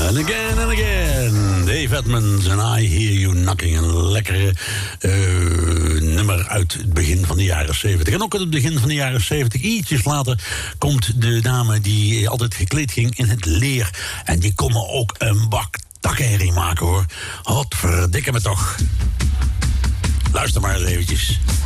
And again. Dave Edmunds en I Hear You Knocking. Een lekkere nummer uit het begin van de jaren 70. En ook uit het begin van de jaren 70, ietsjes later, komt de dame die altijd gekleed ging in het leer. En die kon ook een bak takkenherrie maken, hoor. Wat verdikke me toch. Luister maar eens eventjes.